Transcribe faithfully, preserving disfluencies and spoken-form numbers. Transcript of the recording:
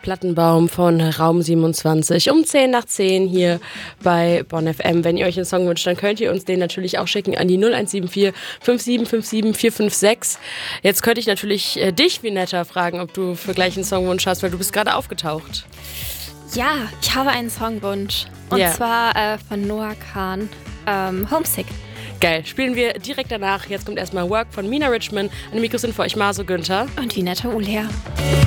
Plattenbaum von Raum siebenundzwanzig um zehn nach zehn hier bei Bonn F M. Wenn ihr euch einen Song wünscht, dann könnt ihr uns den natürlich auch schicken an die null eins sieben vier fünf sieben fünf sieben vier fünf sechs. Jetzt könnte ich natürlich äh, dich, Vinetta, fragen, ob du für gleich einen Songwunsch hast, weil du bist gerade aufgetaucht. Ja, ich habe einen Songwunsch. Und Ja. zwar äh, von Noah Kahn, ähm, Homesick. Geil, spielen wir direkt danach. Jetzt kommt erstmal Work von Mina Richmond. An dem Mikro sind für euch Maso Günther. Und Vinetta Uhlher.